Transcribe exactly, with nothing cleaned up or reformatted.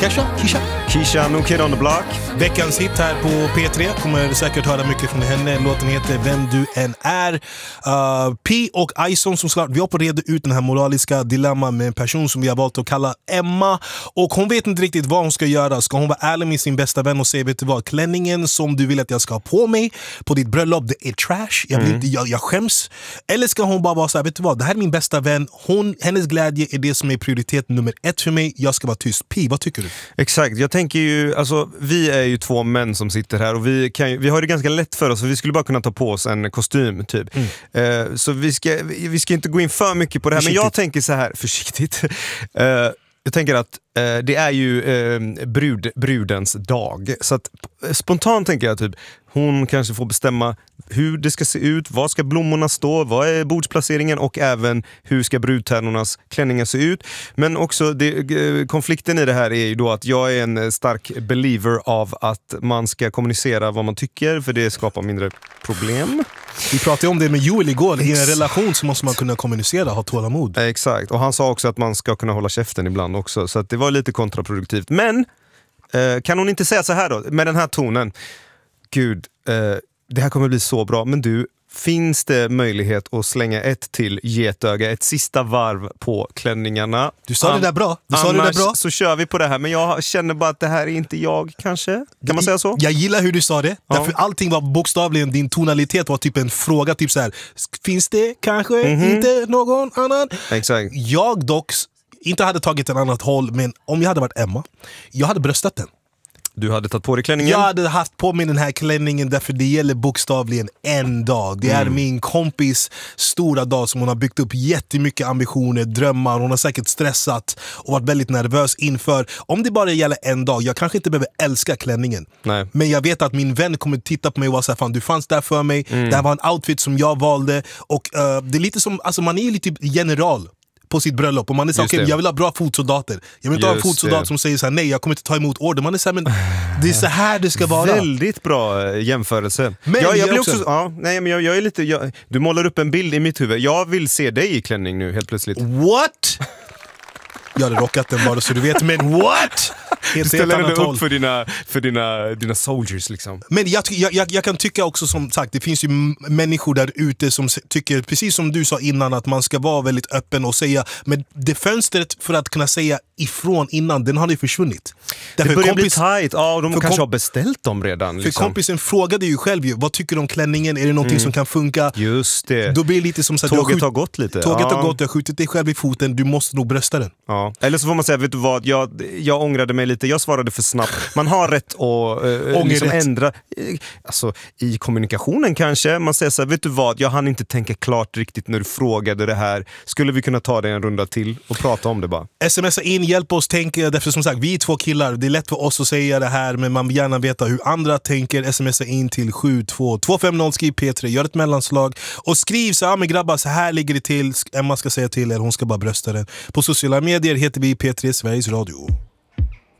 Kesha, Kisha. Kisha, No Kid on the Block. Veckans hit här på P tre. Kommer säkert höra mycket från henne. Låten heter Vem du än är. Uh, P och Ison som såklart, vi har på redo ut den här moraliska dilemma med en person som vi har valt att kalla Emma. Och hon vet inte riktigt vad hon ska göra. Ska hon vara ärlig med sin bästa vän och säga, vet du vad, klänningen som du vill att jag ska ha på mig på ditt bröllop, det är trash. Jag, vill, mm. jag, jag skäms. Eller ska hon bara vara så här, vet du vad, det här är min bästa vän. Hon, hennes glädje är det som är prioritet nummer ett för mig. Jag ska vara tyst. P, vad tycker du? Exakt, jag tänker ju, alltså vi är ju två män som sitter här och vi, kan ju, vi har det ganska lätt för oss för vi skulle bara kunna ta på oss en kostym typ. Mm. Uh, så vi ska, vi ska inte gå in för mycket på det här, men jag tänker så här, försiktigt. Uh, jag tänker att uh, det är ju uh, brud, brudens dag, så att spontant tänker jag typ, hon kanske får bestämma hur det ska se ut, vad ska blommorna stå, vad är bordsplaceringen och även hur ska brudtärnornas klänningar se ut. Men också det, konflikten i det här är ju då att jag är en stark believer av att man ska kommunicera vad man tycker, för det skapar mindre problem. Vi pratade om det med Joel igår. I en relation så måste man kunna kommunicera, ha tålamod. Exakt, och han sa också att man ska kunna hålla käften ibland också, så att det var lite kontraproduktivt. Men eh, kan hon inte säga så här då, med den här tonen: Gud, eh, det här kommer bli så bra, men du, finns det möjlighet att slänga ett till getöga, ett sista varv på klänningarna? Du sa An- det där bra. Du sa Annars det där bra. Så kör vi på det här, men jag känner bara att det här är inte jag, kanske. Kan man säga så? Jag gillar hur du sa det. Ja. Därför allting var bokstavligen, din tonalitet var typ en fråga, typ så här: finns det kanske mm-hmm. inte någon annan? Exakt. Jag dock inte hade tagit en annat håll, men om jag hade varit Emma, jag hade bröstat den. Du hade tagit på dig klänningen? Jag hade haft på mig den här klänningen därför det gäller bokstavligen en dag. Det är mm. min kompis stora dag som hon har byggt upp jättemycket ambitioner, drömmar. Hon har säkert stressat och varit väldigt nervös inför. Om det bara gäller en dag, jag kanske inte behöver älska klänningen. Nej. Men jag vet att min vän kommer titta på mig och vara så här: fan, du fanns där för mig. Mm. Det här var en outfit som jag valde. Och uh, det är lite som, alltså man är ju lite general på sitt bröllop och man är så okej, okay, jag vill ha bra fotsoldater. Jag vill inte Just ha en fotsoldat det. som säger så här: nej, jag kommer inte ta emot order. Man är så här, men det är så här det ska vara. Väldigt bra jämförelse. Men jag, jag blir också, också ja, nej men jag, jag är lite jag, du målar upp en bild i mitt huvud. Jag vill se dig i klänning nu helt plötsligt. What? Jag hade rockat den bara så du vet, men what? Du ställer den upp för dina, för dina, dina soldiers liksom. Men jag, jag, jag kan tycka också, som sagt, det finns ju människor där ute som tycker, precis som du sa innan, att man ska vara väldigt öppen och säga, men det fönstret för att kunna säga ifrån innan, den har ju försvunnit. Därför det börjar kompis, bli tight, ja, de kanske kom, har beställt dem redan. För liksom. Kompisen frågade ju själv ju, vad tycker du om klänningen? Är det någonting mm. som kan funka? Just det. Då blir det lite som så att tåget skjut, har gått lite. Tåget ja. har gått, du har skjutit dig själv i foten, du måste nog brösta den. Ja. Eller så får man säga, vet du vad, jag, jag ångrade mig lite, jag svarade för snabbt. Man har rätt att äh, liksom ändra, alltså i kommunikationen kanske, man säger så här: vet du vad, jag hann inte tänka klart riktigt när du frågade det här. Skulle vi kunna ta det en runda till och prata om det bara? Smsa in, hjälp oss tänka, därför som sagt, vi är två killar, det är lätt för oss att säga det här, men man vill gärna veta hur andra tänker. Smsa in till sju två två fem noll, skriv P tre, gör ett mellanslag och skriv så här: med grabbar, så här ligger det till, Emma ska säga till eller hon ska bara brösta den. På sociala medier heter vi P tre Sveriges Radio.